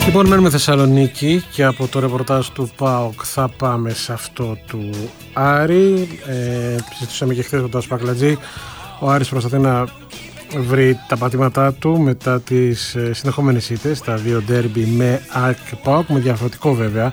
Λοιπόν, μένουμε Θεσσαλονίκη και από το ρεπορτάζ του ΠΑΟΚ θα πάμε σε αυτό του Άρη. Συζητούσαμε και χθες με τον Ασπακλατζή. Ο Άρης προσπαθεί να βρει τα πατήματά του μετά τις συνεχόμενες ήττες, τα δύο ντέρμπι με ΑΕΚ και ΠΑΟΚ, με διαφορετικό βέβαια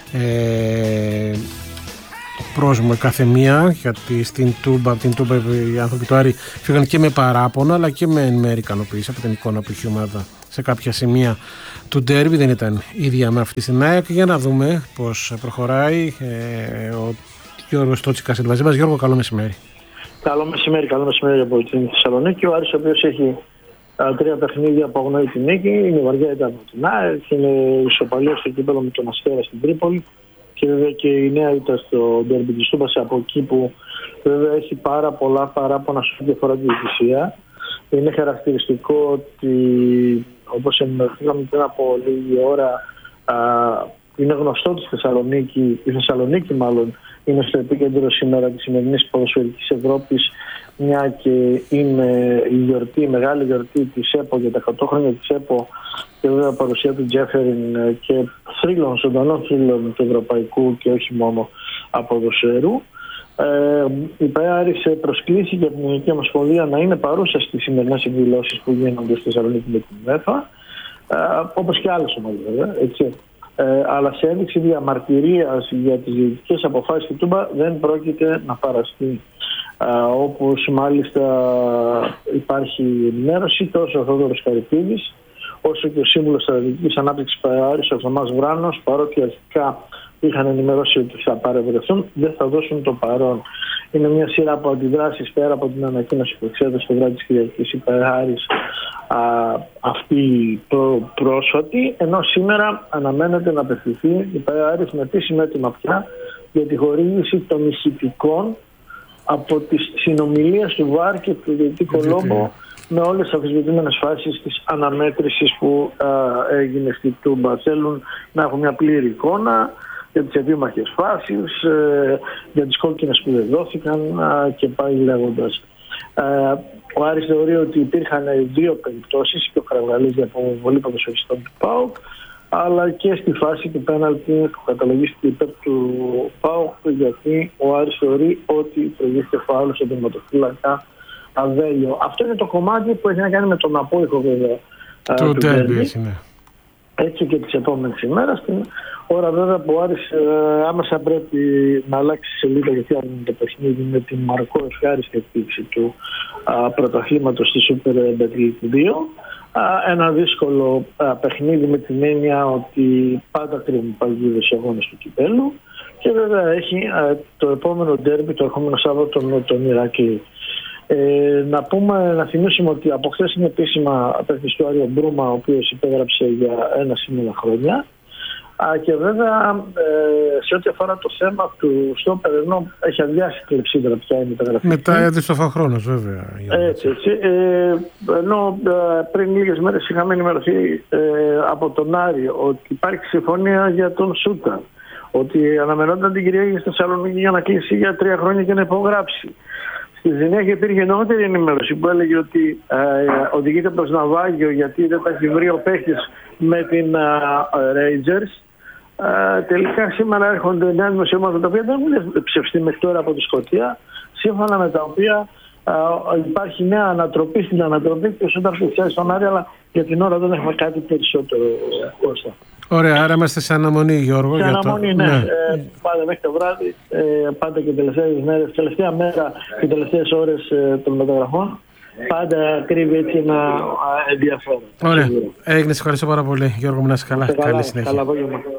πρόσημο κάθε μία, γιατί στην Τούμπα οι άνθρωποι του Άρη φύγαν και με παράπονα αλλά και με εν μέρει ικανοποίηση από την εικόνα που είχε η ομάδα σε κάποια σημεία του ντέρμπι. Δεν ήταν ίδια με αυτή στην ΑΕΚ. Για να δούμε πώς προχωράει ο Γιώργος Τότσικας μαζί μας. Γιώργο, καλό μεσημέρι. Καλό μεσημέρι από την Θεσσαλονίκη. Ο Άρης, ο οποίος έχει 3 παιχνίδια που αγνοεί την νίκη, είναι βαριά ήταν από την ΑΕΚ, είναι ισοπαλία στο κύπελλο με τον Αστέρα στην Τρίπολη και βέβαια και η νέα ήταν στο ντέρμπι της Τούμπας, από εκεί που βέβαια έχει πάρα πολλά παράπονα σε ό,τι αφορά τη διαιτησία. Είναι χαρακτηριστικό ότι, όπως ενημερωθήκαμε πριν από λίγη ώρα, είναι γνωστό ότι η Θεσσαλονίκη μάλλον είναι στο επίκεντρο σήμερα της σημερινής ποδοσφαιρικής Ευρώπης, μια και είναι η μεγάλη γιορτή της ΕΠΟ για τα 100 χρόνια της ΕΠΟ και βέβαια παρουσία του Τζέφεριν και ζωντανών θρύλων του ευρωπαϊκού και όχι μόνο ποδοσφαίρου. Η ΠΑΕ προσκλήθηκε από την Ελληνική Ομοσπονδία να είναι παρούσα στις σημερινές εκδηλώσεις που γίνονται στη Θεσσαλονίκη με την UEFA, όπως και άλλες ομάδες βέβαια, έτσι. Αλλά σε ένδειξη διαμαρτυρίας για τις διαιτητικές αποφάσεις του Τούμπα δεν πρόκειται να παραστεί. Όπως μάλιστα υπάρχει ενημέρωση, τόσο ο Θόδωρος Καρυπίδης όσο και ο Σύμβουλος Στρατηγικής Ανάπτυξης ΠΑΕ, ο Θωμάς Βράνος, παρότι αρχικά είχαν ενημερώσει ότι θα παρευρεθούν, δεν θα δώσουν το παρόν. Είναι μια σειρά από αντιδράσεις πέρα από την ανακοίνωση που εξέδωσε το βράδυ της Κυριακής η ΠΑΕ αυτή πρόσφατη, ενώ σήμερα αναμένεται να απευθυνθεί η ΠΑΕ με επίσημη έτοιμα πια για τη χορήγηση των ηχητικών από τις συνομιλίες του ΒΑΡ και του διαιτητή Κολόμπο με όλες τις αμφισβητούμενες φάσεις της αναμέτρησης που έγινε στη Τούμπα. Θέλουν να έχουν μια πλήρη εικόνα για τις επίμαχες φάσεις, για τις κόκκινες που δεν δόθηκαν και πάει λέγοντας. Ο Άρης θεωρεί ότι υπήρχαν 2 περιπτώσεις, και ο Χαραγαλής για αποβολή ποδοσφαιριστών του ΠΑΟΚ, αλλά και στη φάση του πέναλτι που καταλογίστηκε υπέρ του ΠΑΟΚ, γιατί ο Άρης θεωρεί ότι προηγήθηκε φάουλ στον τερματοφύλακα Αβέλιο. Αυτό είναι το κομμάτι που έχει να κάνει με τον απόϊχο βέβαια του ντέρμπι. Έτσι και τις επόμενες ημέρες. Την ώρα βέβαια που ο Άρης άμεσα πρέπει να αλλάξει σελίδα, γιατί άργησε το παιχνίδι με την Μαρκό ευχάριστη εκπλήξη του πρωταθλήματος στη Super Bet 2. Ένα δύσκολο παιχνίδι με την έννοια ότι πάντα κρύβουν παγίδες οι αγώνες του κυπέλλου και βέβαια έχει το επόμενο ντέρμπι το ερχόμενο Σάββατο με τον Ηρακλή. Να θυμίσουμε ότι από χθες είναι επίσημα απέκτηση του Άριο Μπρούμα, ο οποίος υπέγραψε για 1 σύνολα χρόνια. Και βέβαια σε ό,τι αφορά το θέμα του στόπερ, ενώ έχει αδειάσει κλεψίδρα πια η μεταγραφή. Μετά έδειξε χρόνος βέβαια. Έτσι. Ενώ πριν λίγες μέρες είχαμε ενημερωθεί από τον Άρη ότι υπάρχει συμφωνία για τον Σούτα, ότι αναμενόταν την Κυριακή στη Θεσσαλονίκη για να κλείσει για 3 χρόνια και να υπογράψει. Στη συνέχεια υπήρχε νεότερη ενημέρωση που έλεγε ότι οδηγείται προς ναυάγιο γιατί δεν τα έχει βρει ο παίκτης με την Rangers. Τελικά σήμερα έρχονται νέα δημοσιεύματα τα οποία δεν έχουν ψευστεί μέχρι τώρα από τη Σκωτία, σύμφωνα με τα οποία υπάρχει νέα ανατροπή στην ανατροπή και ο Σούταρ πλησιάζει στον Άρη, αλλά για την ώρα δεν έχουμε κάτι περισσότερο, Κώστα. Ωραία, άρα είμαστε σε αναμονή, Γιώργο. Σε αναμονή, ναι. Πάντα μέχρι το βράδυ, πάντα και τελευταίες μέρες, τελευταία μέρα και τελευταίες ώρες των μεταγραφών, πάντα κρύβει έτσι ένα ενδιαφέρον. Ωραία. Έγινε, ευχαριστώ πάρα πολύ, Γιώργο μου, να είσαι καλά. Καλή συνέχεια. Καλά απόγευμα.